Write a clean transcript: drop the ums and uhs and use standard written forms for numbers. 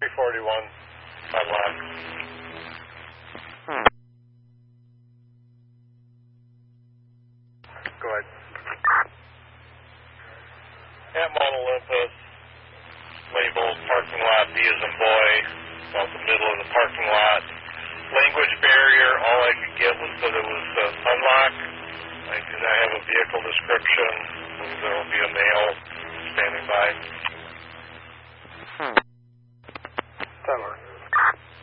341 unlock. Go ahead. At Mount Olympus, labeled parking lot B as in boy, about the middle of the parking lot. Language barrier, all I could get was that it was unlock. I do not have a vehicle description. There will be a male standing by.